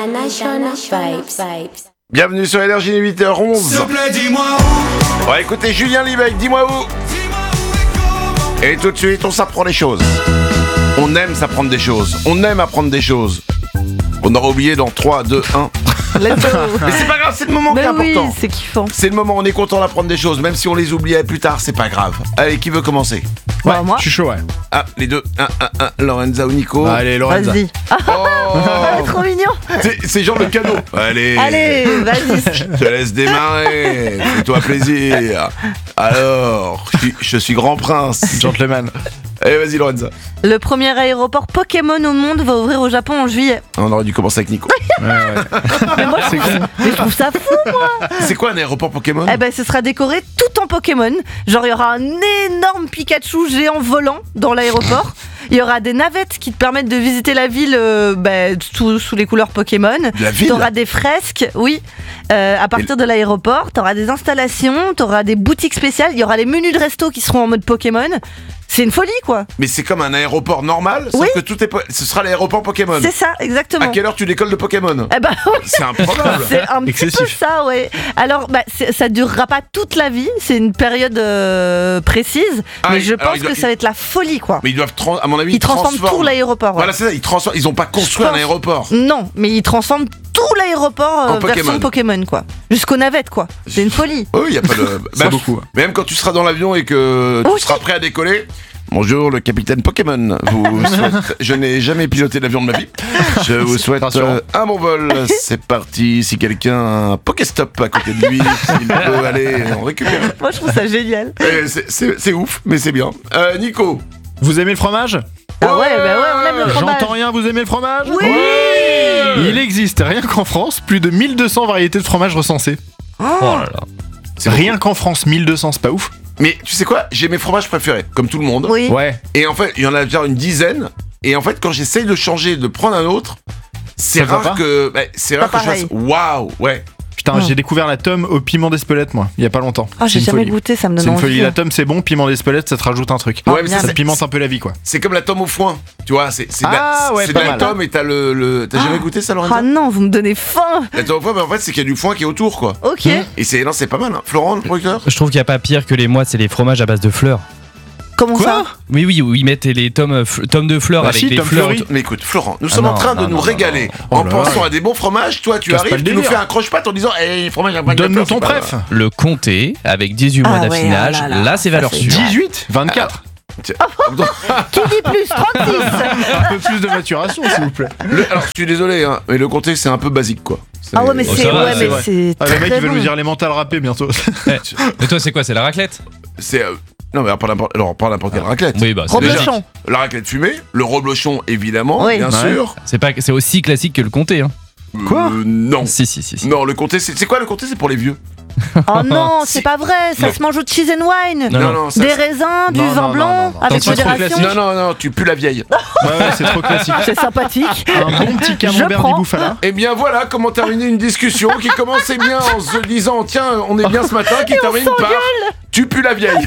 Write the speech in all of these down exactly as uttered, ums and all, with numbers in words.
International Vibes. Bienvenue sur Énergie, huit heures onze. S'il te plaît, dis-moi où. On va écouter Julien Liebig, dis-moi où. Et tout de suite, on s'apprend les choses. On aime s'apprendre des choses. On aime apprendre des choses. On aura oublié dans trois, deux, un. Let's go. Mais c'est pas grave, c'est le moment Mais qui est oui, important. c'est kiffant. C'est le moment, on est content d'apprendre des choses, même si on les oubliait plus tard, c'est pas grave. Allez, qui veut commencer? Bah, moi. Je suis chaud, ouais. Ah, les deux. Un, un, un. Lorenza ou Nico? Allez, Lorenza. Vas-y. Ah, Oh trop mignon. c'est, c'est genre le cadeau. Allez. Allez, vas-y. Je te laisse démarrer. Fais-toi plaisir. Alors, je suis, je suis grand prince. Gentleman. Allez, vas-y, Lorenza. Le premier aéroport Pokémon au monde va ouvrir au Japon en juillet. On aurait dû commencer avec Nico. Ouais, ouais. Mais moi, je trouve, mais je trouve ça fou, moi. C'est quoi un aéroport Pokémon? Eh ben, ce sera décoré tout en Pokémon. Genre, il y aura un énorme Pikachu géant volant dans l'aéroport. Il y aura des navettes qui te permettent de visiter la ville euh, bah, sous, sous les couleurs Pokémon. La ville? T'auras des fresques, oui, euh, à partir de l'aéroport. T'auras des installations, t'auras des boutiques spéciales. Il y aura les menus de resto qui seront en mode Pokémon. C'est une folie, quoi. Mais c'est comme un aéroport normal, sauf Oui. que tout est po- ce sera l'aéroport Pokémon. C'est ça, exactement. À quelle heure tu décolles de Pokémon? Eh ben, oui. C'est improbable. C'est un petit peu Excessif. ça, ouais. Alors, bah, c'est- ça durera pas toute la vie, c'est une période euh, précise, Ah, mais il- je alors, pense il doit- que ça va être la folie, quoi. Mais ils doivent, tran- à mon avis, Ils transforment tout l'aéroport. ouais. Voilà, c'est ça, ils transforment. Ils ont pas construit Je un pense. aéroport. Non, mais ils transforment tout l'aéroport En euh, version Pokémon, quoi. Jusqu'aux navettes, quoi. C'est une folie. Oui, il y a pas de. C'est Bah, beaucoup. Même quand tu seras dans l'avion et que tu Oui. seras prêt à décoller. Bonjour, le capitaine Pokémon. Vous souhaite... Je n'ai jamais piloté l'avion de ma vie. Je vous souhaite rassurant. euh, un bon vol. C'est parti. Si quelqu'un a un Pokéstop à côté de lui, il peut aller en récupérer. Moi, je trouve ça génial. Eh, C'est, c'est- c'est ouf, mais c'est bien. Euh, Nico. Vous aimez le fromage? Ah ouais, bah ouais, on aime le fromage. J'entends rien, vous aimez le fromage? Oui. Il existe, rien qu'en France, plus de mille deux cents variétés de fromage recensées. Oh. là là. C'est Rien qu'en France, mille deux cents, c'est pas ouf? Mais tu sais quoi? J'ai mes fromages préférés, comme tout le monde. Oui. Ouais. Et en fait, il y en a déjà une dizaine. Et en fait, quand j'essaye de changer, de prendre un autre, c'est Ça va rare pas que. bah, c'est rare Pas que je fasse. pareil. Waouh, ouais. Putain, Hmm. j'ai découvert la tome au piment d'Espelette, moi, il y a pas longtemps. Ah, j'ai C'est une jamais folie. goûté, ça me donne C'est une envie. folie. La tome, c'est bon, piment d'Espelette, ça te rajoute un truc. Ouais, mais bien. ça, Ça c'est, te pimente un peu la vie, quoi. c'est comme la tome au foin. Tu vois, c'est, c'est de la, Ah, ouais, c'est de pas la mal. tome et t'as le. le t'as jamais goûté ça, Lorenza? Ah non, vous me donnez faim. La tome au foin, mais en fait, c'est qu'il y a du foin qui est autour, quoi. Ok. Et c'est, non, c'est pas mal, hein. Florent, le producteur? Je trouve qu'il n'y a pas pire que les mois, c'est les fromages à base de fleurs. Comment ça? Oui, oui, où ils mettent les tomes, f- tomes de fleurs Bah avec si, des tomes fleurs. fleuries. autour- Mais écoute, Florent, nous Ah sommes non, en train non, de nous non, régaler non. en Oh là pensant là. à des bons fromages. Toi, tu Casse pas arrives, le tu nous délire. fais un croche-patte en disant, hey, fromage avec de la Donne-nous fleur, ton c'est pas- préf. Le comté avec dix-huit mois Ah ouais, d'affinage. oh là là, là, c'est ça, valeur c'est sûre. dix-huit, vingt-quatre. Tiens, Qui dit plus trente-six? Un peu plus de maturation, s'il vous plaît. le- alors, je suis désolé, hein, mais le comté, c'est un peu basique, quoi. C'est- Ah ouais, mais Oh, c'est ça va, ouais, c'est mais vrai. c'est Ah, le mec, très il va bon. nous dire les mentales râpées bientôt. Et toi, c'est quoi? C'est la raclette? C'est. euh, Non, mais pas n'importe, alors, pas n'importe quelle raclette. Oui, bah, c'est, Déjà, Reblochon. la raclette fumée, le reblochon, évidemment, Oui. bien Ouais. sûr. c'est pas, c'est aussi classique que le comté. Hein. Quoi Euh, Non. Si, si, si. si. Non, le comté, c'est, c'est quoi le comté? C'est pour les vieux. Oh non, Si. c'est pas vrai, ça Non. se mange au cheese and wine. Non, non. ça, Des c'est- raisins, du Non, vin non, blanc, non, non, non. avec Attention, trop modération. classique. Non, non, non, tu pues la vieille. Ouais, ouais, c'est trop classique. C'est sympathique. Un bon petit Je camembert prends. du Bouffala. Eh bien voilà comment terminer une discussion qui commençait bien en se disant tiens on est bien ce matin, qui termine par tu pues la vieille.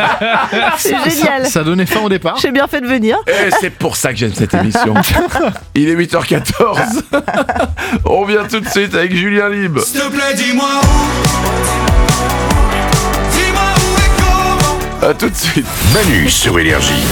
C'est génial. Ça donnait faim au départ. J'ai bien fait de venir. Et c'est pour ça que j'aime cette émission. Il est huit heures quatorze. On revient tout de suite avec Julien Lieb. S'il te plaît, dis-moi où. Dis-moi où et comment. A tout de suite. Manu sur Énergie.